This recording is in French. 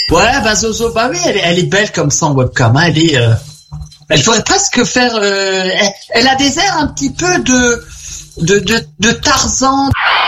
Ouais, bah Zozo, bah oui, elle est belle comme ça en webcam. Hein. Elle pourrait presque faire. Elle a des airs un petit peu de Tarzan.